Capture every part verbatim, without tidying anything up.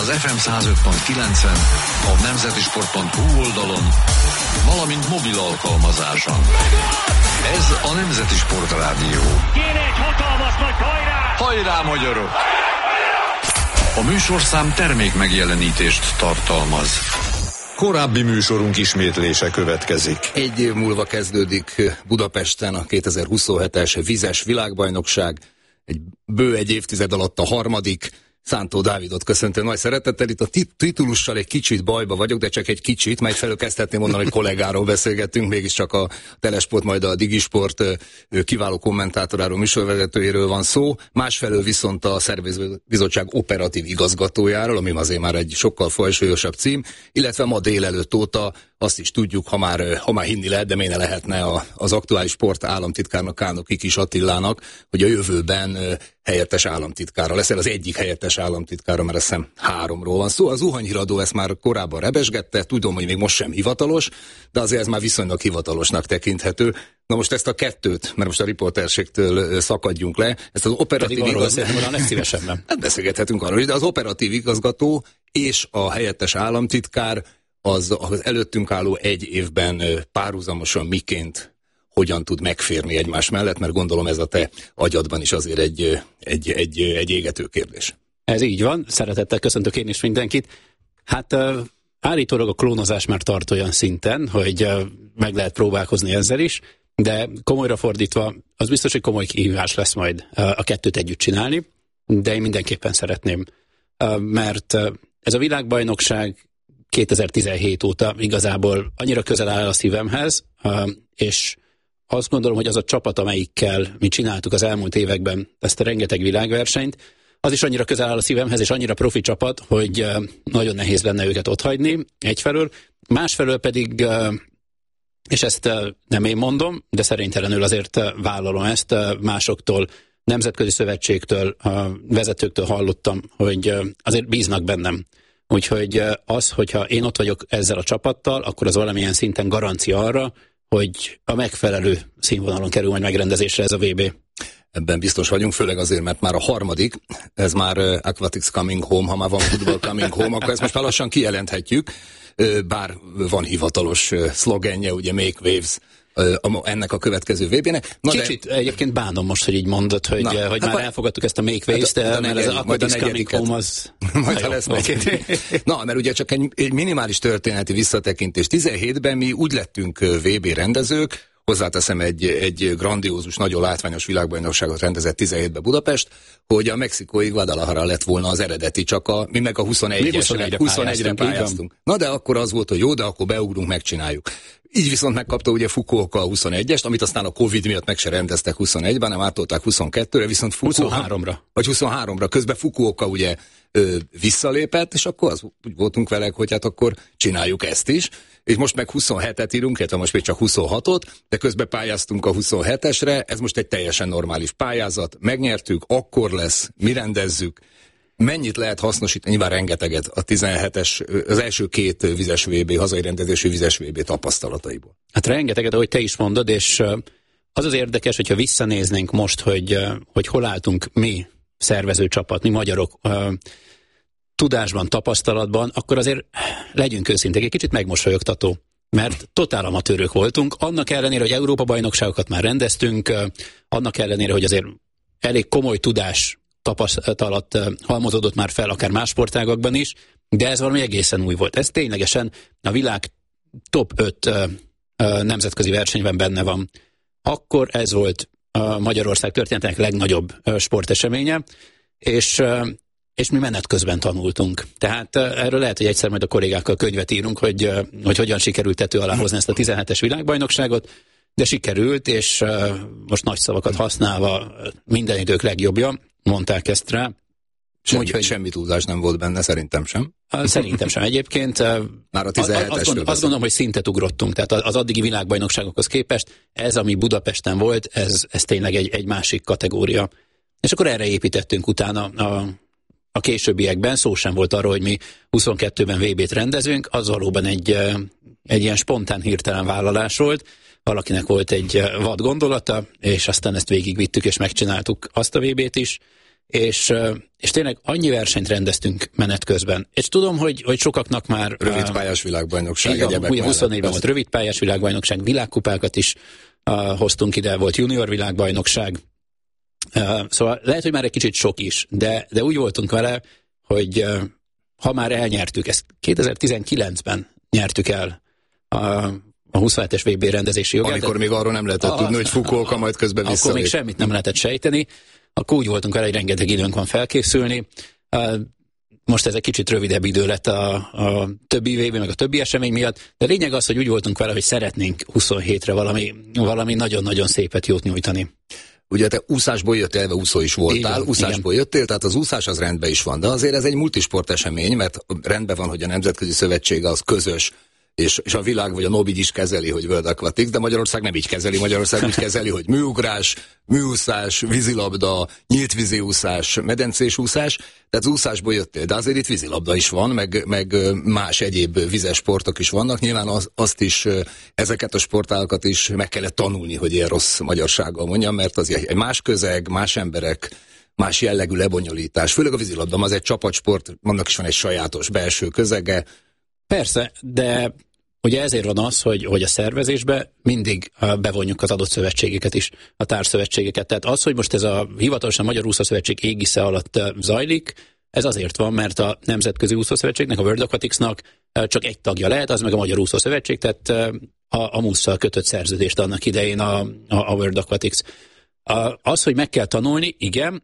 az ef em száz öt pont kilencen, a nemzetisport pont hu oldalon, valamint mobil alkalmazáson. Ez a Nemzeti Sport Rádió. Kéne egy hatalmas nagy hajrá! Hajrá, magyarok! A műsorszám termék megjelenítést tartalmaz. Korábbi műsorunk ismétlése következik. Egy év múlva kezdődik Budapesten a kétezer-huszonhetes vizes világbajnokság. Egy bő egy évtized alatt a harmadik. Szántó Dávidot köszöntöm nagy szeretettel. Itt a titulussal egy kicsit bajba vagyok, de csak egy kicsit, mert felől kezdhetném mondani, hogy kollégáról beszélgettünk, mégiscsak a Telesport, majd a Digisport kiváló kommentátoráról, műsorvezetőjéről van szó. Másfelől viszont a Szervezőbizottság operatív igazgatójáról, ami azért már egy sokkal fajsúlyosabb cím, illetve ma délelőtt óta azt is tudjuk, ha már, ha már hinni lehet, de miért ne lehetne a, az aktuális sport államtitkárnak, Kánok Kikis Attilának, hogy a jövőben helyettes államtitkára lesz, az egyik helyettes államtitkára, mert azt hiszem háromról van szó. Az zuhanyhíradó ezt már korábban rebesgette, tudom, hogy még most sem hivatalos, de azért ez már viszonylag hivatalosnak tekinthető. Na most ezt a kettőt, mert most a riporterségtől szakadjunk le, ezt az operatív igazgató... Hát beszélgethetünk arról is, de az operatív igazgató és a helyettes államtitkár az, az előttünk álló egy évben párhuzamosan miként hogyan tud megférni egymás mellett, mert gondolom ez a te agyadban is azért egy, egy, egy, egy égető kérdés. Ez így van, szeretettel köszöntök én is mindenkit. Hát uh, állítólag a klónozás már tart olyan szinten, hogy uh, meg lehet próbálkozni ezzel is, de komolyra fordítva, az biztos, hogy komoly kihívás lesz majd uh, a kettőt együtt csinálni, de én mindenképpen szeretném, uh, mert uh, ez a világbajnokság kétezer-tizenhét óta igazából annyira közel áll a szívemhez, uh, és azt gondolom, hogy az a csapat, amelyikkel mi csináltuk az elmúlt években ezt a rengeteg világversenyt, az is annyira közel áll a szívemhez, és annyira profi csapat, hogy uh, nagyon nehéz lenne őket otthagyni egyfelől. Másfelől pedig, uh, és ezt uh, nem én mondom, de szerénytelenül azért uh, vállalom ezt, uh, másoktól, nemzetközi szövetségtől, uh, vezetőktől hallottam, hogy uh, azért bíznak bennem. Úgyhogy uh, az, hogyha én ott vagyok ezzel a csapattal, akkor az valamilyen szinten garancia arra, hogy a megfelelő színvonalon kerül majd megrendezésre ez a vé bé. Ebben biztos vagyunk, főleg azért, mert már a harmadik, ez már uh, Aquatics Coming Home, ha már van Football Coming Home, akkor ezt most már lassan kijelenthetjük, uh, bár van hivatalos uh, szlogenje, ugye Make Waves, uh, ennek a következő vé bének. Na Kicsit de... egyébként bánom most, hogy így mondod, hogy, Na, hogy hát már elfogadtuk ezt a Make Waves, de, de, de mert az Aquatics Coming Home az... Majd ha lesz meg. Na, mert ugye csak egy, egy minimális történeti visszatekintés. tizenhétben mi úgy lettünk vé bé rendezők, hozzáteszem, egy, egy grandiózus, nagyon látványos világbajnokságot rendezett tizenhétben Budapest, hogy a mexikói Guadalajara lett volna az eredeti, csak a, mi meg a huszonegyesre, huszonegyre pályáztunk. Na de akkor az volt, hogy jó, de akkor beugrunk, megcsináljuk. Így viszont megkapta ugye Fukuoka a huszonegyest, amit aztán a Covid miatt meg se rendeztek huszonegyben, nem átolták huszonkettőre, viszont Fukuoka, huszonháromra. Vagy huszonháromra. Közben Fukuoka ugye ö, visszalépett, és akkor az, úgy voltunk vele, hogy hát akkor csináljuk ezt is. És most meg huszonhetet írunk, illetve most még csak huszonhatot, de közben pályáztunk a huszonhetesre, ez most egy teljesen normális pályázat, megnyertük, akkor lesz, mi rendezzük. Mennyit lehet hasznosítani? Nyilván rengeteget a tizenhetes, az első két vizes vé bé, hazai rendezésű vizes vé bé tapasztalataiból. Hát rengeteget, ahogy te is mondod, és az az érdekes, hogyha visszanéznénk most, hogy, hogy hol álltunk mi, szervező csapat, mi magyarok, tudásban, tapasztalatban, akkor azért legyünk őszinték, egy kicsit megmosolyogtató, mert totál amatőrök voltunk, annak ellenére, hogy Európa-bajnokságokat már rendeztünk, annak ellenére, hogy azért elég komoly tudás tapasztalat halmozódott már fel, akár más sportágakban is, de ez valami egészen új volt. Ez ténylegesen a világ top öt nemzetközi versenyben benne van. Akkor ez volt a Magyarország történetének legnagyobb sporteseménye, és és mi menet közben tanultunk. Tehát erről lehet, hogy egyszer majd a kollégákkal könyvet írunk, hogy, hogy hogyan sikerült tető alá hozni ezt a tizenhetes világbajnokságot, de sikerült, és most nagy szavakat használva minden idők legjobbja, mondták ezt rá. Semmi, úgy, hogy semmi túlzás nem volt benne, szerintem sem. Szerintem sem egyébként. Már a tizenhetes. Azt, gondol, azt gondolom, hogy szintet ugrottunk, tehát az addigi világbajnokságokhoz képest ez, ami Budapesten volt, ez, ez tényleg egy, egy másik kategória. És akkor erre építettünk utána a A későbbiekben. Szó sem volt arról, hogy mi huszonkettőben vé bét rendezünk, az valóban egy, egy ilyen spontán, hirtelen vállalás volt. Valakinek volt egy vad gondolata, és aztán ezt végigvittük, és megcsináltuk azt a vé bét is, és, és tényleg annyi versenyt rendeztünk menet közben. És tudom, hogy, hogy sokaknak már... Rövidpályás világbajnokság. Igen, ugye huszonnégyben volt rövidpályás világbajnokság, világkupákat is uh, hoztunk ide, volt junior világbajnokság. Uh, szóval lehet, hogy már egy kicsit sok is, de, de úgy voltunk vele, hogy uh, ha már elnyertük, ezt kétezer-tizenkilencben nyertük el a, a huszonhetes vé bé rendezési jogát. Amikor még arról nem lehetett a, tudni, hogy Fukuoka majd közben visszalép. Akkor még semmit nem lehetett sejteni. Akkor úgy voltunk vele, hogy rengeteg időnk van felkészülni. Most ez egy kicsit rövidebb idő lett a, a többi vé bé, meg a többi esemény miatt, de lényeg az, hogy úgy voltunk vele, hogy szeretnénk huszonhétre valami, valami nagyon-nagyon szépet, jót nyújtani. Ugye te úszásból jöttél, elve úszó is voltál, igen, úszásból igen. jöttél, tehát az úszás az rendben is van, de azért ez egy multisport esemény, mert rendben van, hogy a Nemzetközi Szövetség az közös, és, és a világ vagy a NOBID is kezeli, hogy World Aquatics, de Magyarország nem így kezeli, Magyarország úgy kezeli, hogy műugrás, műúszás, vízilabda, nyílt úszás, medencés úszás, tehát az úszásból jöttél, de azért itt vízilabda is van, meg, meg más egyéb vizes sportok is vannak, nyilván az, azt is, ezeket a sportálakat is meg kellett tanulni, hogy ilyen rossz magyarsággal mondjam, mert az egy más közeg, más emberek, más jellegű lebonyolítás, főleg a vízilabda, az egy csapatsport, annak is van egy sajátos belső közege. Persze, de ugye ezért van az, hogy, hogy a szervezésbe mindig bevonjuk az adott szövetségeket is, a társszövetségeket. Tehát az, hogy most ez a hivatalosan Magyar Úszószövetség égisze alatt zajlik, ez azért van, mert a Nemzetközi Úszószövetségnek, a World Aquaticsnak csak egy tagja lehet, az meg a Magyar Úszószövetség, tehát a, a musszal kötött szerződést annak idején a, a, a World Aquatics. Az, hogy meg kell tanulni, igen,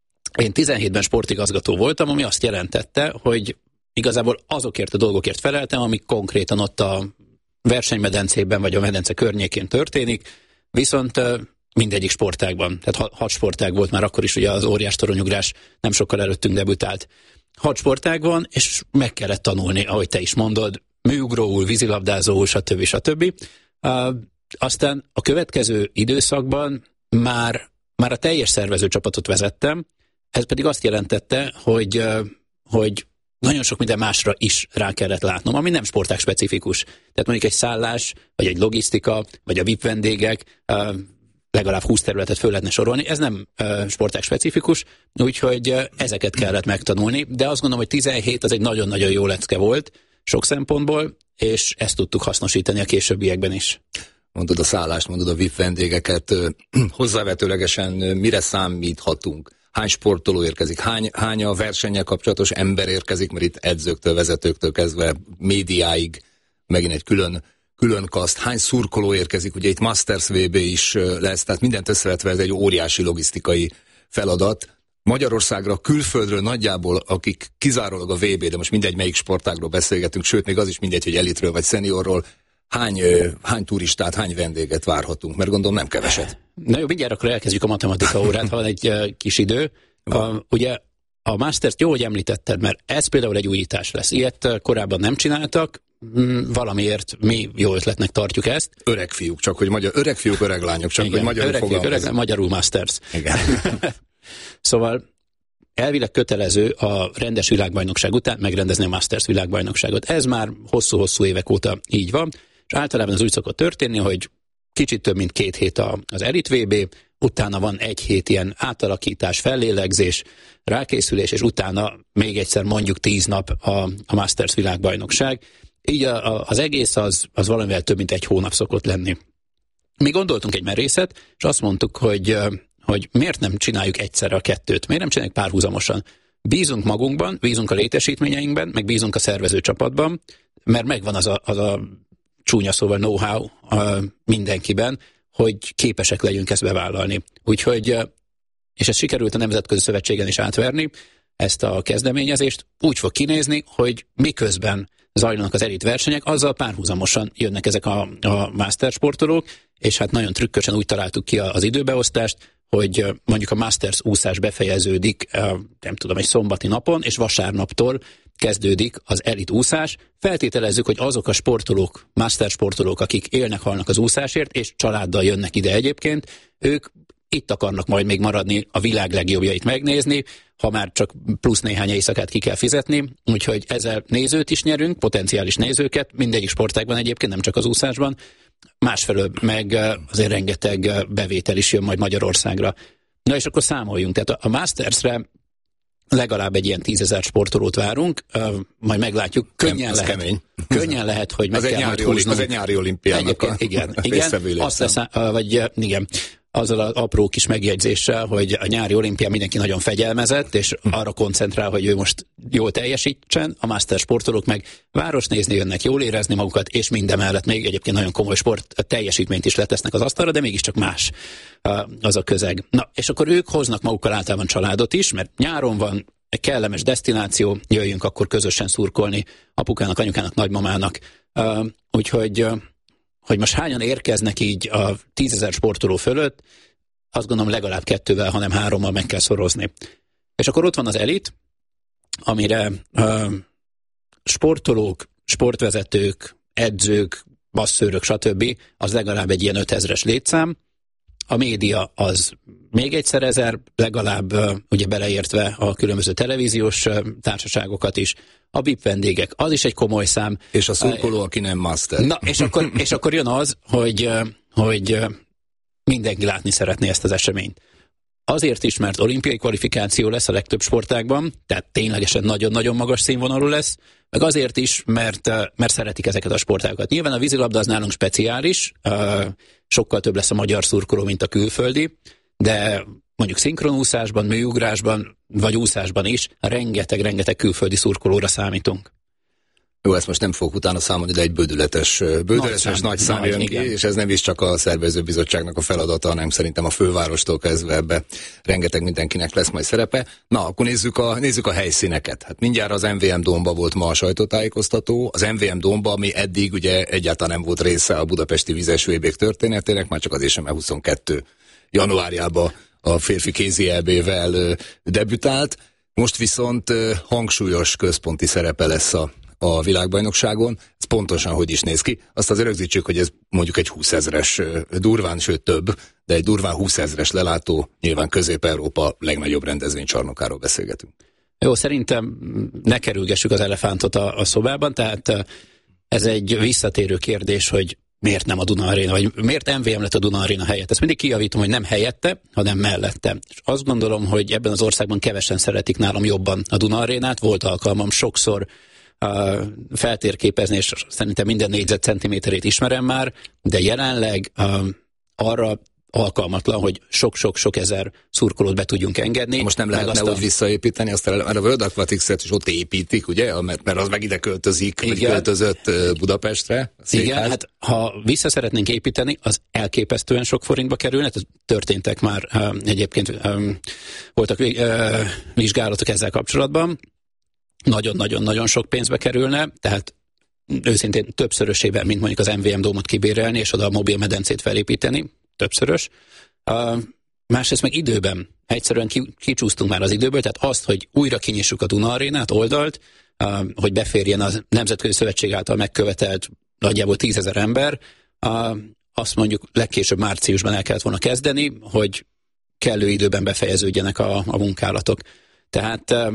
én tizenhétben sportigazgató voltam, ami azt jelentette, hogy igazából azokért a dolgokért feleltem, amik konkrétan ott a versenymedencében vagy a medence környékén történik, viszont mindegyik sportágban, tehát hat sportág volt már akkor is, ugye az óriás toronyugrás nem sokkal előttünk debütált. Hat sportág van, és meg kellett tanulni, ahogy te is mondod, műugróul, vízilabdázóul, stb. stb. Uh, aztán a következő időszakban már, már a teljes szervezőcsapatot vezettem, ez pedig azt jelentette, hogy, uh, hogy nagyon sok minden másra is rá kellett látnom, ami nem sportág specifikus. Tehát mondjuk egy szállás, vagy egy logisztika, vagy a vé i pé vendégek, uh, legalább húsz területet föl lehetne sorolni, ez nem uh, sportág specifikus, úgyhogy uh, ezeket kellett megtanulni, de azt gondolom, hogy tizenhét az egy nagyon-nagyon jó lecke volt sok szempontból, és ezt tudtuk hasznosítani a későbbiekben is. Mondod a szállást, mondod a vé i pé vendégeket, hozzávetőlegesen mire számíthatunk? Hány sportoló érkezik, hány, hány a versennyel kapcsolatos ember érkezik, mert itt edzőktől, vezetőktől kezdve médiáig megint egy külön, külön kaszt, hány szurkoló érkezik, ugye itt Masters vé bé is lesz, tehát mindent összevetve ez egy óriási logisztikai feladat. Magyarországra külföldről nagyjából, akik kizárólag a vé bé, de most mindegy melyik sportágról beszélgetünk, sőt még az is mindegy, hogy elitről vagy szeniorról, hány, hány turistát, hány vendéget várhatunk, mert gondolom nem keveset. Na jó, mindjárt akkor elkezdjük a matematika órát, ha van egy uh, kis idő. A, ugye a Mastert jó, hogy említetted, mert ez például egy újítás lesz. Ilyet uh, korábban nem csináltak, mm, valamiért mi jó ötletnek tartjuk ezt. Öreg fiúk, csak hogy magyar, öreg fiúk, öreg lányok, csak igen, hogy magyarul öreg fiúk, öreg, magyarul Masters. Igen. Szóval elvileg kötelező a rendes világbajnokság után megrendezni a Masters világbajnokságot. Ez már hosszú-hosszú évek óta így van, és általában az úgy szokott történni, hogy kicsit több mint két hét az elit vé bé, utána van egy hét ilyen átalakítás, fellélegzés, rákészülés, és utána még egyszer mondjuk tíz nap a, a Masters világbajnokság. Így a, a, az egész az, az valamivel több mint egy hónap szokott lenni. Mi gondoltunk egy merészet, és azt mondtuk, hogy, hogy miért nem csináljuk egyszerre a kettőt, miért nem csináljuk párhuzamosan. Bízunk magunkban, bízunk a létesítményeinkben, meg bízunk a szervezőcsapatban, mert megvan az a, az a csúnya szóval know-how uh, mindenkiben, hogy képesek legyünk ezt bevállalni. Úgyhogy, uh, és ez sikerült a Nemzetközi Szövetségen is átverni, ezt a kezdeményezést, úgy fog kinézni, hogy miközben zajlanak az elit versenyek, azzal párhuzamosan jönnek ezek a, a master sportolók, és hát nagyon trükkösen úgy találtuk ki az időbeosztást, hogy uh, mondjuk a Masters úszás befejeződik, uh, nem tudom, egy szombati napon, és vasárnaptól kezdődik az elit úszás. Feltételezzük, hogy azok a sportolók, master sportolók, akik élnek, halnak az úszásért, és családdal jönnek ide egyébként, ők itt akarnak majd még maradni, a világ legjobbjait megnézni, ha már csak plusz néhány éjszakát ki kell fizetni, úgyhogy ezzel nézőt is nyerünk, potenciális nézőket, mindegyik sportágban egyébként, nem csak az úszásban, másfelől meg azért rengeteg bevétel is jön majd Magyarországra. Na és akkor számoljunk, tehát a Mastersre legalább egy ilyen tízezer sportolót várunk, majd meglátjuk. Könnyen lehet, kemény. Könnyen lehet, hogy meg az kell majd húznunk. Az egy nyári olimpiának a igen, igen, azt lesz, vagy igen, azzal az apró kis megjegyzéssel, hogy a nyári olimpián mindenki nagyon fegyelmezett, és arra koncentrál, hogy ő most jól teljesítsen, a master sportolók meg város nézni jönnek, jól érezni magukat, és mindemellett még egyébként nagyon komoly sport teljesítményt is letesznek az asztalra, de mégiscsak más az a közeg. Na, és akkor ők hoznak magukkal általában családot is, mert nyáron van egy kellemes desztináció, jöjjünk akkor közösen szurkolni apukának, anyukának, nagymamának. Úgyhogy hogy most hányan érkeznek így a tízezer sportoló fölött, azt gondolom legalább kettővel, hanem hárommal meg kell szorozni. És akkor ott van az elit, amire uh, sportolók, sportvezetők, edzők, masszőrök, stb. Az legalább egy ilyen ötezres létszám. A média az még egyszer ezer, legalább uh, ugye beleértve a különböző televíziós uh, társaságokat is. A vé i pé vendégek, az is egy komoly szám. És a szurkoló, aki nem master. Na, és akkor, és akkor jön az, hogy, hogy mindenki látni szeretné ezt az eseményt. Azért is, mert olimpiai kvalifikáció lesz a legtöbb sportágban, tehát ténylegesen nagyon-nagyon magas színvonalú lesz, meg azért is, mert, mert szeretik ezeket a sportágokat. Nyilván a vízilabda az nálunk speciális, sokkal több lesz a magyar szurkoló, mint a külföldi, de mondjuk szinkronúszásban, műugrásban, vagy úszásban is rengeteg-rengeteg külföldi szurkolóra számítunk. Jó, ezt most nem fogok utána számolni, de egy bődületes, bődületes nagy, nagy szám jön ki, és ez nem is csak a szervezőbizottságnak a feladata, hanem szerintem a fővárostól kezdve ebbe rengeteg mindenkinek lesz majd szerepe. Na, akkor nézzük a, nézzük a helyszíneket. Hát mindjárt az em vé em Dómba volt ma a sajtótájékoztató. Az em vé em Dómba, ami eddig ugye egyáltalán nem volt része a budapesti vizes vé bék történetének, már csak azért sem, mert huszonkettő januárjában a férfi kézi é bé-vel debütált. Most viszont hangsúlyos központi szerepe lesz a a világbajnokságon. Ez pontosan hogy is néz ki. Azt azért rögzítsük, hogy ez mondjuk egy húszezres durván, sőt több, de egy durván húszezres lelátó, nyilván Közép-Európa legnagyobb rendezvénycsarnokáról beszélgetünk. Jó, szerintem ne kerülgessük az elefántot a, a szobában, tehát ez egy visszatérő kérdés, hogy miért nem a Duna Aréna, vagy miért em vé em lett a Duna Aréna helyett. Ezt mindig kijavítom, hogy nem helyette, hanem mellette. És azt gondolom, hogy ebben az országban kevesen szeretik nálam jobban a Duna Arénát. Volt alkalmam sokszor Uh, feltérképezni, és szerintem minden négyzetcentiméterét ismerem már, de jelenleg uh, arra alkalmatlan, hogy sok-sok-sok ezer szurkolót be tudjunk engedni. Most nem lehetne a... úgy visszaépíteni, azt a, a World Aquatics-et is ott építik, ugye? Mert, mert az meg ide költözik, vagy költözött Budapestre. Igen, hát ha vissza szeretnénk építeni, az elképesztően sok forintba kerülne, tehát történtek már uh, egyébként um, voltak uh, vizsgálatok ezzel kapcsolatban. Nagyon-nagyon-nagyon sok pénzbe kerülne, tehát őszintén többszörösében, mint mondjuk az em vé em Dómot kibérelni, és oda a mobil medencét felépíteni, többszörös. Uh, másrészt meg időben, egyszerűen ki, kicsúsztunk már az időből, tehát azt, hogy újra kinyissuk a Duna Arénát, oldalt, uh, hogy beférjen a Nemzetközi Szövetség által megkövetelt nagyjából tízezer ember, uh, azt mondjuk legkésőbb márciusban el kellett volna kezdeni, hogy kellő időben befejeződjenek a, a munkálatok. Tehát uh,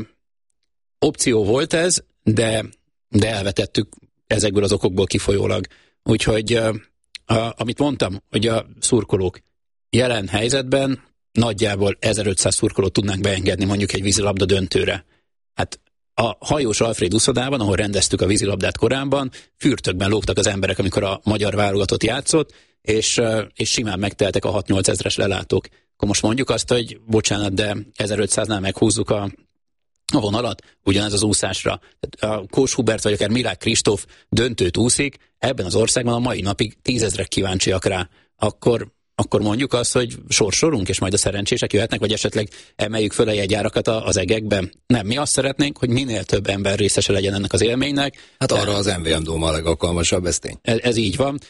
opció volt ez, de, de elvetettük ezekből az okokból kifolyólag. Úgyhogy uh, uh, amit mondtam, hogy a szurkolók jelen helyzetben nagyjából ezerötszáz szurkolót tudnánk beengedni mondjuk egy vízilabda döntőre. Hát a Hajós Alfréd uszodában, ahol rendeztük a vízilabdát korábban, fürtökben lógtak az emberek, amikor a magyar válogatott játszott, és, uh, és simán megteltek a hat-nyolc ezres lelátók. Akkor most mondjuk azt, hogy bocsánat, de ezerötszáznál meghúzzuk a a vonalat, ugyanez az úszásra. A Kós Hubert vagy akár Mirák Kristóf döntőt úszik, ebben az országban a mai napig tízezrek kíváncsiak rá. Akkor, akkor mondjuk azt, hogy sorsolunk, és majd a szerencsések jöhetnek, vagy esetleg emeljük föl a jegyárakat az egekbe. Nem, mi azt szeretnénk, hogy minél több ember részese legyen ennek az élménynek. Hát arra az em vé em Dóma a legalkalmasabb, ez tény. Ez, ez így van.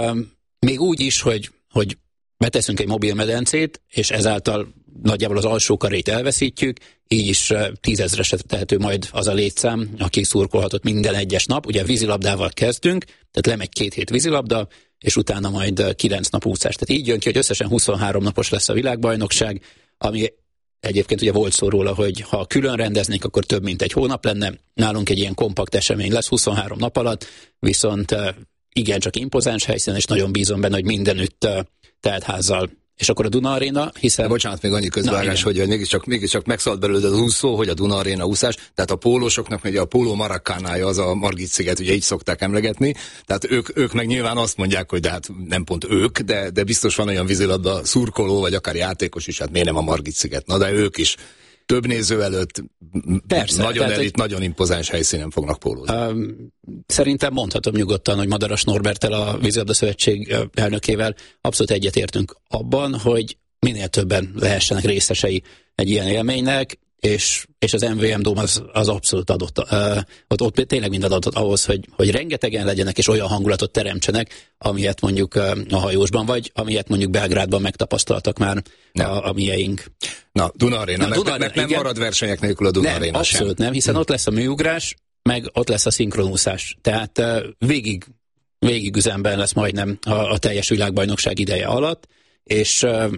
Még úgy is, hogy, hogy beteszünk egy mobil medencét, és ezáltal nagyjából az alsó karét elveszítjük, így is tízezresre tehető majd az a létszám, aki szurkolhatott minden egyes nap. Ugye vízilabdával kezdünk, tehát lemegy két hét vízilabda, és utána majd kilenc nap úszás. Tehát így jön ki, hogy összesen huszonhárom napos lesz a világbajnokság, ami egyébként ugye volt szó róla, hogy ha külön rendeznénk, akkor több mint egy hónap lenne. Nálunk egy ilyen kompakt esemény lesz huszonhárom nap alatt, viszont igen, csak impozáns helyszínen, és nagyon bízom benne, hogy mindenütt teltházzal és akkor a Duna Arena, hiszen... De bocsánat, még annyi közvágás, hogy mégiscsak, mégiscsak megszállt belőle az úszó, hogy a Duna Arena úszás, tehát a pólósoknak ugye a póló Maracánája az a Margit-sziget, ugye így szokták emlegetni, tehát ők, ők meg nyilván azt mondják, hogy de hát nem pont ők, de, de biztos van olyan vízilabda szurkoló, vagy akár játékos is, hát miért nem a Margit-sziget, na de ők is több néző előtt Persze, nagyon tehát, elit, nagyon impozáns helyszínen fognak pólózni. Um, szerintem mondhatom nyugodtan, hogy Madaras Norberttel, a Vízilabda Szövetség elnökével abszolút egyetértünk abban, hogy minél többen lehessenek részesei egy ilyen élménynek, és, és az em vé em Dome az, az abszolút adott. Uh, ott, ott tényleg mind adott ahhoz, hogy, hogy rengetegen legyenek, és olyan hangulatot teremtsenek, amilyet mondjuk uh, a hajósban, vagy amilyet mondjuk Belgrádban megtapasztaltak már a, a mieink. Na, Duna Arena, Na, Duna Arena, nem igen. marad versenyek nélkül a Duna nem, Arena abszolút sem. nem, hiszen hmm. ott lesz a műugrás, meg ott lesz a szinkronúszás. Tehát uh, végig, végig üzemben lesz majdnem a, a teljes világbajnokság ideje alatt, és uh,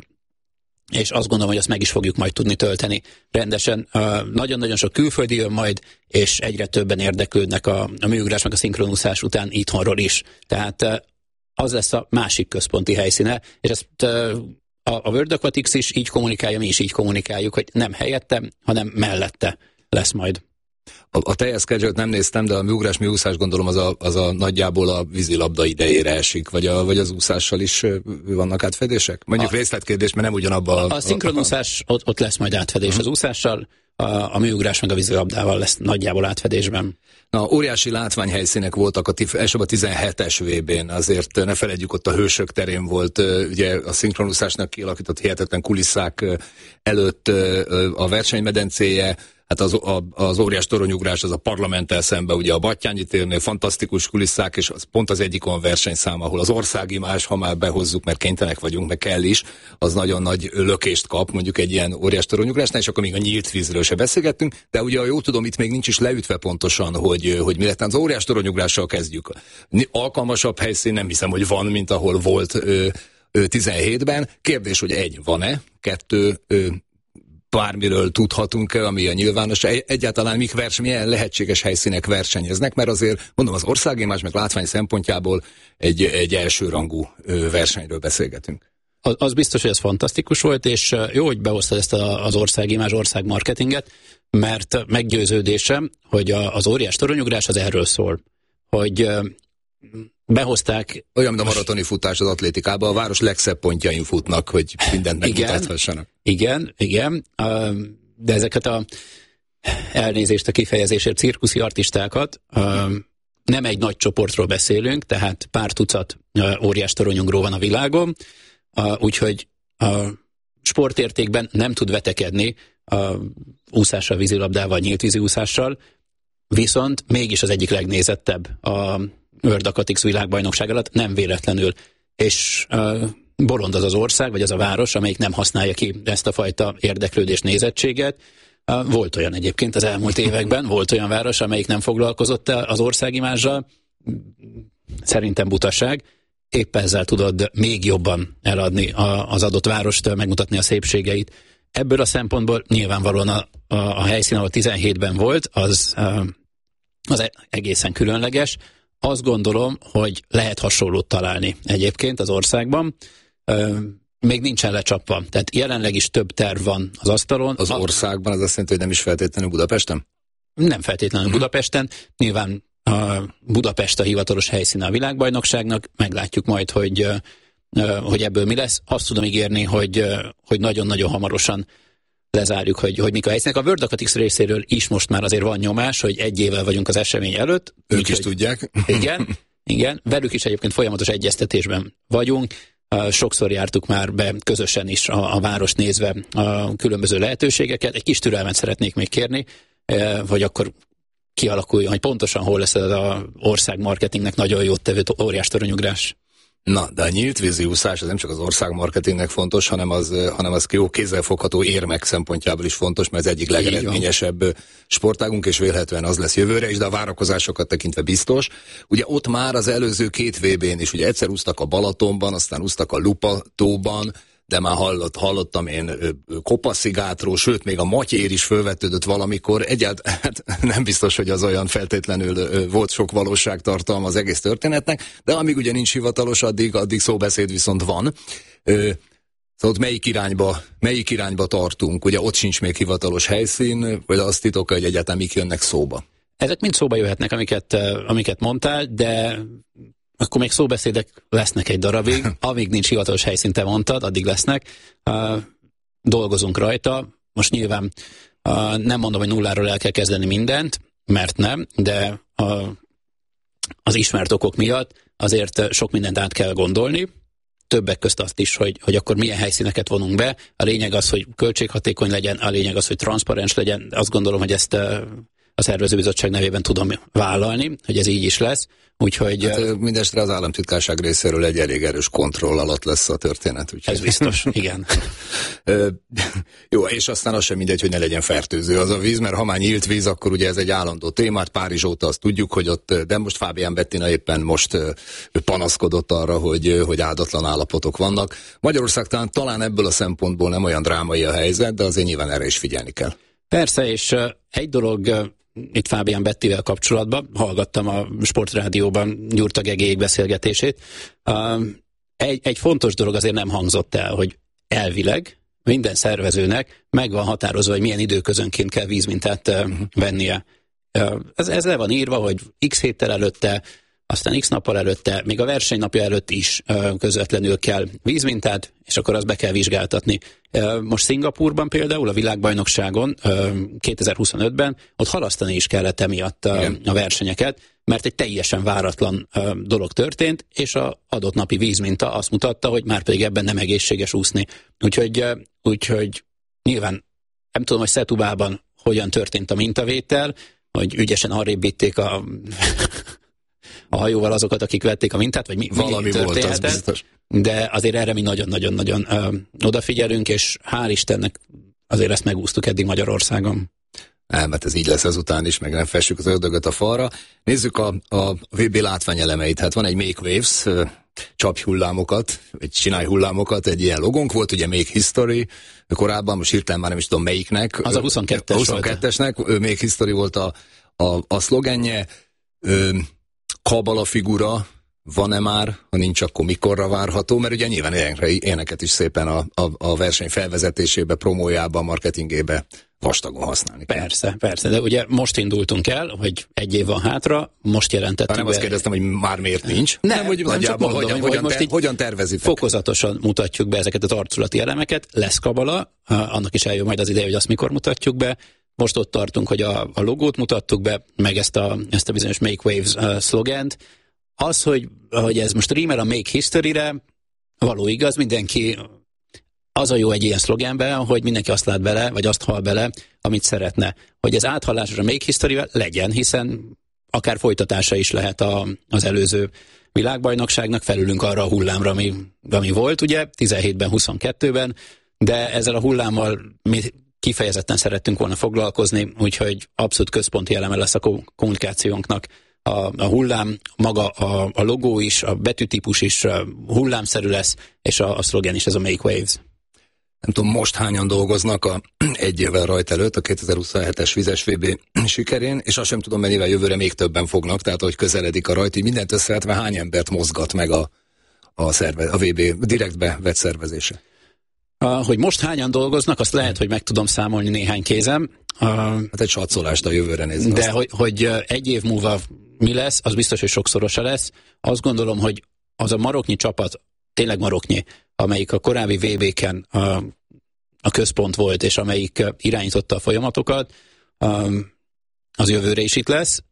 és azt gondolom, hogy azt meg is fogjuk majd tudni tölteni rendesen. Uh, nagyon-nagyon sok külföldi jön majd, és egyre többen érdeklődnek a, a műugrás meg a szinkronúszás után itthonról is. Tehát uh, az lesz a másik központi helyszíne, és ezt uh, a, a World Aquatics is így kommunikálja, mi is így kommunikáljuk, hogy nem helyette, hanem mellette lesz majd. A, a teljes schedule-t nem néztem, de a műugrás, műúszás gondolom az a, az a nagyjából a vízilabda idejére esik, vagy, a, vagy az úszással is vannak átfedések? Mondjuk a, részletkérdés, mert nem ugyanabban a... A, a szinkronúszás, ott, ott lesz majd átfedés uh-huh. az úszással, a, a műugrás meg a vízilabdával lesz nagyjából átfedésben. Na, óriási látványhelyszínek voltak a, elsőbb a tizenhetes vé bén, azért ne feledjük, ott a Hősök terén volt, ugye a szinkronúszásnak kialakított hihetetlen kulisszák előtt a versenymedencéje, hát az, a, az óriás toronyugrás, az a Parlamenttel szembe, ugye a Battyányi térnél fantasztikus kulisszák, és az pont az egyik olyan versenyszám, ahol az országimázs, ha már behozzuk, mert kénytelenek vagyunk, meg kell is, az nagyon nagy lökést kap, mondjuk egy ilyen óriás toronyugrásnál, és akkor még a nyílt vízről se beszélgettünk, de ugye, jól tudom, itt még nincs is leütve pontosan, hogy, hogy mi lett. Az óriás toronyugrással kezdjük. Alkalmasabb helyszín nem hiszem, hogy van, mint ahol volt ö, ö, tizenhétben. Kérdés, hogy egy, van-e? Kettő, ö, bármiről tudhatunk-e, ami a nyilvános, egyáltalán mik vers, milyen lehetséges helyszínek versenyeznek, mert azért, mondom, az országimázs meg látvány szempontjából egy, egy elsőrangú versenyről beszélgetünk. Az, az biztos, hogy ez fantasztikus volt, és jó, hogy behoztad ezt az országimázs, országmarketinget, mert meggyőződésem, hogy az óriás toronyugrás az erről szól, hogy behozták... Olyan, mint a maratoni futás az atlétikában, a város legszebb pontjain futnak, hogy mindent megmutathassanak. Igen, igen, de ezeket a elnézést a kifejezésért cirkuszi artistákat nem egy nagy csoportról beszélünk, tehát pár tucat óriás toronyugró van a világon, úgyhogy a sportértékben nem tud vetekedni a úszással, vízilabdával, nyíltvízi úszással, viszont mégis az egyik legnézettebb a World Aquatics világbajnokság alatt, nem véletlenül. És uh, bolond az az ország, vagy az a város, amelyik nem használja ki ezt a fajta érdeklődés, nézettséget. Uh, volt olyan egyébként az elmúlt években, volt olyan város, amelyik nem foglalkozott az országimázsal. Szerintem butaság. Épp ezzel tudod még jobban eladni a, az adott várost, megmutatni a szépségeit. Ebből a szempontból nyilvánvalóan a, a, a helyszín, ahol tizenhétben volt, az, uh, az egészen különleges. Azt gondolom, hogy lehet hasonlót találni egyébként az országban. Még nincsen lecsapva. Tehát jelenleg is több terv van az asztalon. Az országban az azt jelenti, hogy nem is feltétlenül Budapesten? Nem feltétlenül uh-huh. Budapesten. Nyilván a Budapest a hivatalos helyszíne a világbajnokságnak. Meglátjuk majd, hogy, hogy ebből mi lesz. Azt tudom ígérni, hogy, hogy nagyon-nagyon hamarosan lezárjuk, hogy, hogy mik a helyszínek. A World Aquatics részéről is most már azért van nyomás, hogy egy évvel vagyunk az esemény előtt. Ők úgy, is hogy, tudják. Igen, igen, velük is egyébként folyamatos egyeztetésben vagyunk. Sokszor jártuk már be közösen is a, a város nézve a különböző lehetőségeket. Egy kis türelmet szeretnék még kérni, hogy akkor kialakuljon, hogy pontosan hol lesz az a ország marketingnek nagyon jót tevő óriás toronyugrás. Na, de a nyílt vízi úszás az nem csak az ország marketingnek fontos, hanem az, hanem az jó kézzelfogható érmek szempontjából is fontos, mert ez egyik legeredményesebb sportágunk, és vélhetően az lesz jövőre is, de a várakozásokat tekintve biztos. Ugye ott már az előző két vé bén is, ugye egyszer úsztak a Balatonban, aztán úsztak a Lupa-tóban, de már hallott, hallottam én Kopaszigátról, sőt, még a Matyér is fölvetődött valamikor. Egyáltalán hát nem biztos, hogy az olyan feltétlenül volt sok valóságtartalma az egész történetnek, de amíg ugye nincs hivatalos, addig, addig szóbeszéd viszont van. Szóval ott melyik irányba, melyik irányba tartunk? Ugye ott sincs még hivatalos helyszín, vagy azt titolja, hogy egyáltalán mik jönnek szóba? Ezek mind szóba jöhetnek, amiket, amiket mondtál, de akkor még szóbeszédek lesznek egy darabig, amíg nincs hivatalos helyszín, te mondtad, addig lesznek. Uh, dolgozunk rajta. Most nyilván uh, nem mondom, hogy nulláról el kell kezdeni mindent, mert nem, de uh, az ismert okok miatt azért sok mindent át kell gondolni. Többek közt azt is, hogy, hogy akkor milyen helyszíneket vonunk be. A lényeg az, hogy költséghatékony legyen, a lényeg az, hogy transzparens legyen. Azt gondolom, hogy ezt uh, a szervezőbizottság nevében tudom vállalni, hogy ez így is lesz. Úgyhogy, hát, mindestre az államtitkárság részéről egy elég erős kontroll alatt lesz a történet. Úgyhogy. Ez biztos, igen. Jó, és aztán az sem mindegy, hogy ne legyen fertőző az a víz, mert ha már nyílt víz, akkor ugye ez egy állandó témát. Párizs óta azt tudjuk, hogy ott, de most Fábián Bettina éppen most panaszkodott arra, hogy, hogy áldatlan állapotok vannak. Magyarország talán, talán ebből a szempontból nem olyan drámai a helyzet, de azért nyilván erre is figyelni kell. Persze, és egy dolog itt Fábián Bettivel kapcsolatban, hallgattam a Sportrádióban Gyurta Gegélyék beszélgetését. Egy, egy fontos dolog azért nem hangzott el, hogy elvileg minden szervezőnek meg van határozva, hogy milyen időközönként kell vízmintát uh-huh. vennie. Ez, ez le van írva, hogy x héttel előtte, aztán x nappal előtte, még a versenynapja előtt is közvetlenül kell vízmintát, és akkor azt be kell vizsgáltatni. Most Szingapúrban például a világbajnokságon kétezer-huszonötben ott halasztani is kellett emiatt a, a versenyeket, mert egy teljesen váratlan dolog történt, és az adott napi vízminta azt mutatta, hogy már pedig ebben nem egészséges úszni. Úgyhogy, úgyhogy nyilván nem tudom, hogy Setubában hogyan történt a mintavétel, hogy ügyesen arrébb vitték a... a hajóval azokat, akik vették a mintát, vagy mi, valami volt, az biztos. De azért erre mi nagyon-nagyon-nagyon ö, odafigyelünk, és hál' Istennek azért ezt megúsztuk eddig Magyarországon. Nem, mert ez így lesz ezután is, meg nem fessük az ördögöt a falra. Nézzük a, a vé bé látványelemeit. Hát van egy Make Waves, csapj hullámokat, vagy csinálj hullámokat, egy ilyen logónk volt, ugye Make History, korábban, most hirtelen már nem is tudom melyiknek. Az a huszonkettes. A huszonkettesnek, Make History volt a, a, a szlogenje. Ö, Kabala figura van-e már, ha nincs, akkor mikorra várható, mert ugye nyilván ilyeneket is szépen a, a, a verseny felvezetésébe, promójába, marketingébe vastagon használni kell. Persze, persze, de ugye most indultunk el, hogy egy év van hátra, most jelentettük be. Nem azt kérdeztem, hogy már miért nincs, nem, nem, hogy, nem csak mondom, hogyan, hogy hogyan, most ter, hogyan tervezitek? Fokozatosan mutatjuk be ezeket az arculati elemeket, lesz kabala, annak is eljön majd az ideje, hogy azt mikor mutatjuk be. Most ott tartunk, hogy a, a logót mutattuk be, meg ezt a, ezt a bizonyos Make Waves uh, szlogent. Az, hogy, hogy ez most rímel a Make History-re, való igaz, mindenki, az a jó egy ilyen szlogenben, hogy mindenki azt lát bele, vagy azt hall bele, amit szeretne. Hogy ez áthallásos a Make History-vel legyen, hiszen akár folytatása is lehet a, az előző világbajnokságnak, felülünk arra a hullámra, ami, ami volt, ugye, tizenhétben, huszonkettőben, de ezzel a hullámmal mi kifejezetten szerettünk volna foglalkozni, úgyhogy abszolút központi eleme lesz a kommunikációnknak. A, a hullám, maga a, a logó is, a betűtípus is hullámszerű lesz, és a, a szlogen is, ez a Make Waves. Nem tudom, most hányan dolgoznak a egy évvel rajta előtt, a kétezer-huszonhetes vizes vé bé sikerén, és azt sem tudom, mennyivel jövőre még többen fognak, tehát hogy közeledik a rajta, így mindent összevetve hány embert mozgat meg a, a, szerve, a vé bé direktbe vett szervezése. Uh, hogy most hányan dolgoznak, azt lehet, hogy meg tudom számolni néhány kézem. Uh, hát egy satszolást a jövőre nézni. De hogy, hogy egy év múlva mi lesz, az biztos, hogy sokszorosa lesz. Azt gondolom, hogy az a maroknyi csapat, tényleg maroknyi, amelyik a korábbi vé béken a, a központ volt, és amelyik irányította a folyamatokat, um, az jövőre is itt lesz,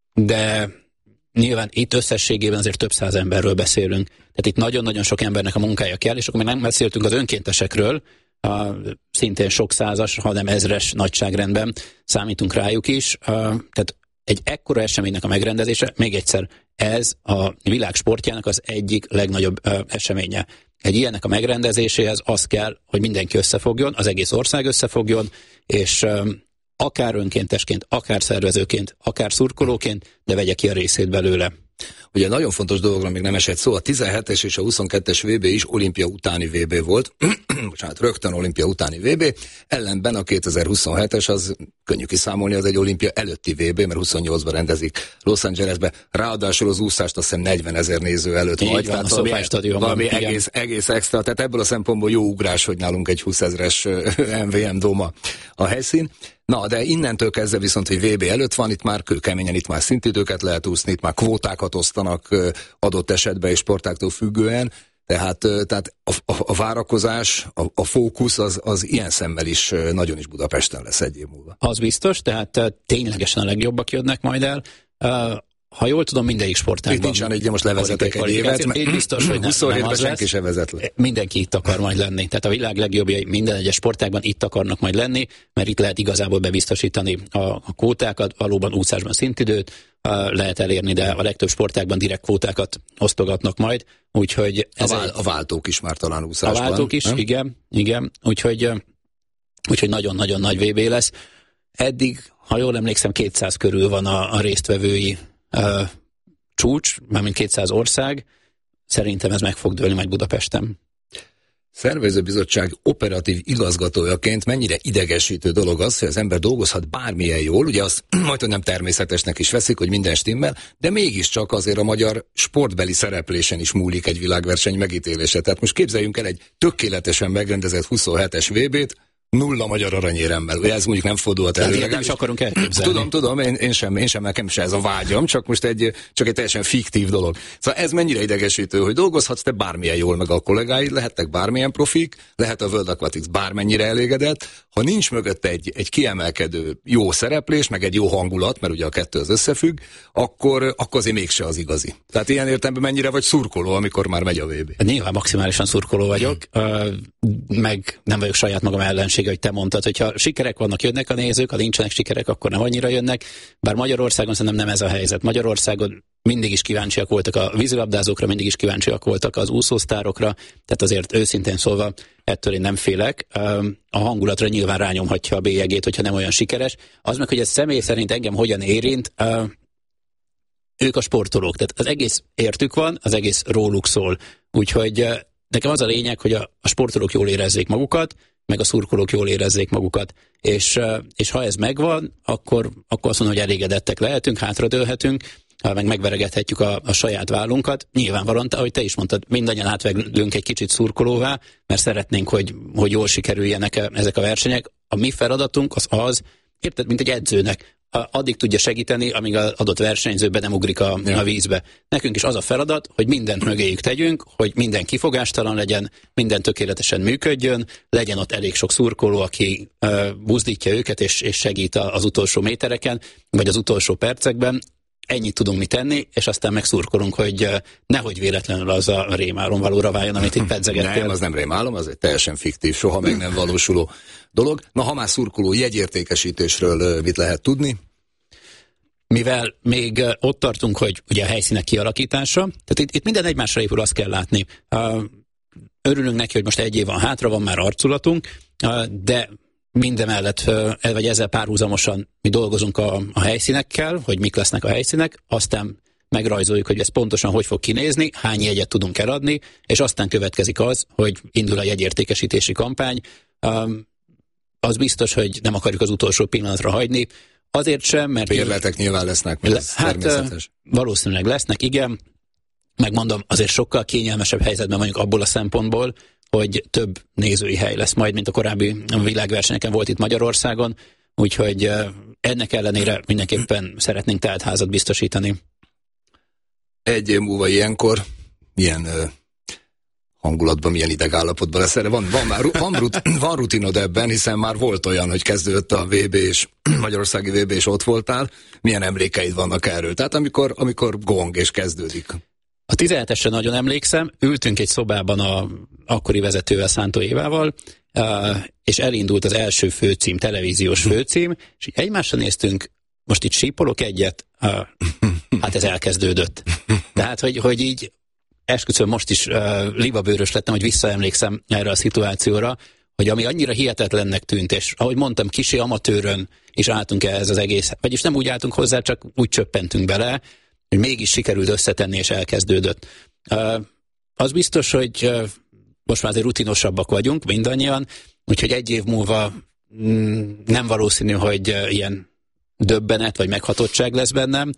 de nyilván itt összességében azért több száz emberről beszélünk. Tehát itt nagyon-nagyon sok embernek a munkája kell, és akkor még nem beszéltünk az önkéntesekről, a, szintén sok százas, hanem ezres nagyságrendben számítunk rájuk is. A, tehát egy ekkora eseménynek a megrendezése, még egyszer, ez a világ sportjának az egyik legnagyobb a, eseménye. Egy ilyennek a megrendezéséhez az kell, hogy mindenki összefogjon, az egész ország összefogjon, és a, akár önkéntesként, akár szervezőként, akár szurkolóként, de vegye ki a részét belőle. Ugye nagyon fontos dologról még nem esett szó, a tizenhetes és a huszonkettes vé bé is olimpia utáni vé bé volt, bocsánat, rögtön olimpia utáni vé bé, ellenben a kétezer-huszonhetes az könnyű kiszámolni, az egy olimpia előtti vé bé, mert huszonnyolcban rendezik Los Angelesbe, ráadásul az úszást azt hiszem negyvenezer néző előtt vagy, tehát valami, valami egész, egész extra, tehát ebből a szempontból jó ugrás, hogy nálunk egy húszezres em vé em dóma a helyszín. Na, de innentől kezdve viszont, hogy vé bé előtt van, itt már kőkeményen, itt már szintidőket lehet úszni, itt már kvótákat osztanak adott esetben és sportáktól függően, tehát, tehát a, a, a várakozás, a, a fókusz az, az ilyen szemmel is nagyon is Budapesten lesz egy év múlva. Az biztos, tehát ténylegesen a legjobbak jönnek majd el. Ha jól tudom, mindegyik sportágban. Itt nincsen, hogy most levezetek egy évet, mert biztos, hogy nem, nem az senki se vezet le. Mindenki itt akar majd lenni. Tehát a világ legjobbjai minden egyes sportágban itt akarnak majd lenni, mert itt lehet igazából bebiztosítani a, a kvótákat, valóban úszásban szintidőt lehet elérni, de a legtöbb sportágban direkt kvótákat osztogatnak majd, úgyhogy... Ez a, vál, egy... a váltók is már talán úszásban. A váltók is, nem? igen, igen, úgyhogy, úgyhogy nagyon-nagyon nagy vé bé lesz. Eddig, ha jól emlékszem, kétszáz körül van a, a résztvevői Uh, csúcs, mármint kétszáz ország, szerintem ez meg fog dőlni majd Budapesten. Szervezőbizottság operatív igazgatójaként mennyire idegesítő dolog az, hogy az ember dolgozhat bármilyen jól, ugye azt majd nem természetesnek is veszik, hogy minden stimmel, de mégiscsak azért a magyar sportbeli szereplésen is múlik egy világverseny megítélése. Tehát most képzeljünk el egy tökéletesen megrendezett huszonhetes vé bét, nulla magyar aranyéremmel. Ugye ez mondjuk nem fordulhat elő. Hát nem is akarunk elképzelni. Tudom, tudom, én, én sem, én sem, nekem sem ez a vágyam, csak most egy, csak egy teljesen fiktív dolog. Szóval ez mennyire idegesítő, hogy dolgozhatsz te bármilyen jól, meg a kollégáid, lehettek bármilyen profik, lehet a World Aquatics bármennyire elégedett, ha nincs mögött egy, egy kiemelkedő jó szereplés, meg egy jó hangulat, mert ugye a kettő az összefügg, akkor, akkor azért mégse az igazi. Tehát ilyen értelemben mennyire vagy szurkoló, amikor már megy a vé bé? Nyilván maximálisan szurkoló vagyok, meg nem vagyok saját magam ellenség, hogy te mondtad, hogyha sikerek vannak, jönnek a nézők, ha nincsenek sikerek, akkor nem annyira jönnek. Bár Magyarországon szerintem nem ez a helyzet. Magyarországon mindig is kíváncsiak voltak a vízilabdázókra, mindig is kíváncsiak voltak az úszósztárokra, tehát azért őszintén szólva ettől én nem félek. A hangulatra nyilván rányomhatja a bélyegét, hogyha nem olyan sikeres. Az meg, hogy ez személy szerint engem hogyan érint, ők a sportolók, tehát az egész értük van, az egész róluk szól. Úgyhogy nekem az a lényeg, hogy a, a sportolók jól érezzék magukat, meg a szurkolók jól érezzék magukat. És, és ha ez megvan, akkor, akkor azt mondom, hogy elégedettek lehetünk, hátradőlhetünk, meg megveregethetjük a, a saját vállunkat. Nyilvánvalóan, ahogy te is mondtad, mindannyian átveglünk egy kicsit szurkolóvá, mert szeretnénk, hogy, hogy jól sikerüljenek ezek a versenyek. A mi feladatunk az az, érted, mint egy edzőnek, addig tudja segíteni, amíg az adott versenyző be nem ugrik a, ja. a vízbe. Nekünk is az a feladat, hogy mindent mögéjük tegyünk, hogy minden kifogástalan legyen, minden tökéletesen működjön, legyen ott elég sok szurkoló, aki uh, buzdítja őket és, és segít az utolsó métereken, vagy az utolsó percekben. Ennyit tudunk mi tenni, és aztán megszurkolunk, hogy uh, nehogy véletlenül az a rémálom valóra váljon, amit itt pedzegettél. Nem, az nem rémálom, az egy teljesen fiktív, soha meg nem valósuló dolog. Na, ha már szurkoló jegyértékesítésről mit lehet tudni? Mivel még ott tartunk, hogy ugye a helyszínek kialakítása, tehát itt, itt minden egymásra épül, azt kell látni. Uh, örülünk neki, hogy most egy év van hátra, van már arculatunk, uh, de mindemellett, uh, vagy ezzel párhuzamosan mi dolgozunk a, a helyszínekkel, hogy mik lesznek a helyszínek, aztán megrajzoljuk, hogy ez pontosan hogy fog kinézni, hány jegyet tudunk eladni, és aztán következik az, hogy indul a jegyértékesítési kampány. Um, az biztos, hogy nem akarjuk az utolsó pillanatra hagyni. Azért sem, mert... Bérletek nyilván lesznek, mert ez hát, természetes. Valószínűleg lesznek, igen. Megmondom, azért sokkal kényelmesebb helyzetben vagyunk abból a szempontból, hogy több nézői hely lesz majd, mint a korábbi világversenyeken volt itt Magyarországon, úgyhogy ennek ellenére mindenképpen szeretnénk teltházat biztosítani. Egy év múlva ilyenkor milyen uh, hangulatban, milyen idegállapotban lesz. Van, van, már, van, rut, van rutinod ebben, hiszen már volt olyan, hogy kezdődött a vé bé és Magyarországi vé bé és ott voltál. Milyen emlékeid vannak erről? Tehát amikor, amikor gong és kezdődik. A tizenhetesre nagyon emlékszem, ültünk egy szobában a akkori vezetővel, Szántó Évával, uh, és elindult az első főcím, televíziós főcím, és egymásra néztünk, most itt sípolok egyet, uh, hát ez elkezdődött. Tehát, hogy, hogy így esküszöm, most is uh, libabőrös lettem, hogy visszaemlékszem erre a szituációra, hogy ami annyira hihetetlennek tűnt, és ahogy mondtam, kicsi amatőrön is álltunk ehhez az egész, vagyis nem úgy álltunk hozzá, csak úgy csöppentünk bele, hogy mégis sikerült összetenni, és elkezdődött. Az biztos, hogy most már azért rutinosabbak vagyunk mindannyian, úgyhogy egy év múlva nem valószínű, hogy ilyen döbbenet vagy meghatottság lesz bennem.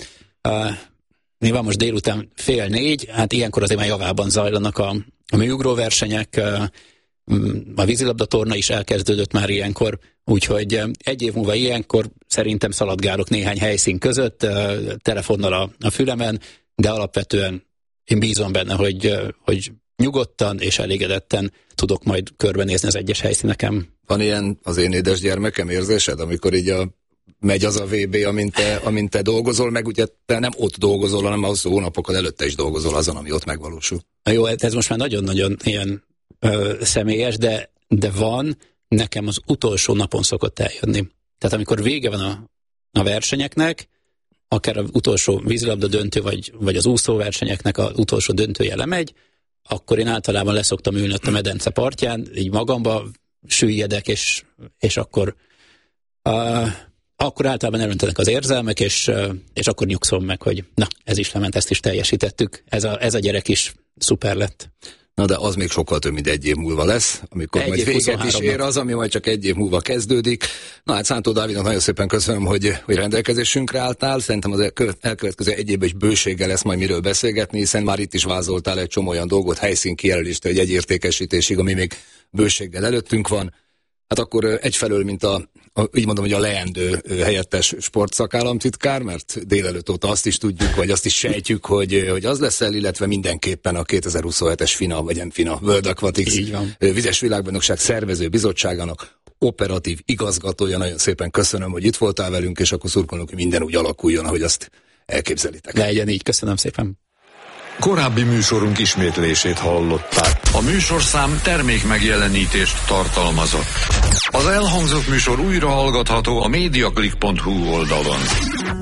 Mi van most délután fél négy, hát ilyenkor azért már javában zajlanak a, a műugró versenyek, a vízilabda torna is elkezdődött már ilyenkor, úgyhogy egy év múlva ilyenkor szerintem szaladgálok néhány helyszín között, telefonnal a, a fülemen, de alapvetően én bízom benne, hogy, hogy nyugodtan és elégedetten tudok majd körbenézni az egyes helyszíneken. Van ilyen az én édesgyermekem érzésed, amikor így a, megy az a vé bé, amint te, amint te dolgozol, meg ugye te nem ott dolgozol, hanem az hónapokkal előtte is dolgozol azon, ami ott megvalósul. Jó, ez most már nagyon-nagyon ilyen ö, személyes, de, de van, nekem az utolsó napon szokott eljönni. Tehát amikor vége van a, a versenyeknek, akár az utolsó vízilabda döntő, vagy, vagy az úszóversenyeknek az utolsó döntője lemegy, akkor én általában leszoktam ülni a medence partján, így magamba süllyedek, és, és akkor uh, akkor általában elöntenek az érzelmek, és, uh, és akkor nyugszom meg, hogy na, ez is lement, ezt is teljesítettük. Ez a, ez a gyerek is szuper lett. Na de az még sokkal több, mint egy év múlva lesz, amikor egy majd véget is ér az, ami majd csak egy év múlva kezdődik. Na hát Szántó Dávidnak nagyon szépen köszönöm, hogy, hogy rendelkezésünkre álltál. Szerintem az elkövetkező egy évben is bőséggel lesz majd miről beszélgetni, hiszen már itt is vázoltál egy csomó olyan dolgot, helyszín kijelölést, egy egyértékesítésig, ami még bőséggel előttünk van. Hát akkor egyfelől, mint a, a így mondom, hogy a leendő helyettes sportszakállamtitkár, mert délelőtt óta azt is tudjuk, vagy azt is sejtjük, hogy, hogy az leszel, illetve mindenképpen a kétezer-huszonhetes FINA, vagy nem FINA, World Aquatics vizes világbajnokság szervező bizottságának operatív igazgatója. Nagyon szépen köszönöm, hogy itt voltál velünk, és akkor szurkolunk, hogy minden úgy alakuljon, ahogy azt elképzelitek. Legyen így, köszönöm szépen. Korábbi műsorunk ismétlését hallották. A műsorszám termék megjelenítést tartalmazott. Az elhangzott műsor újra hallgatható a mediaclick pont hu oldalon.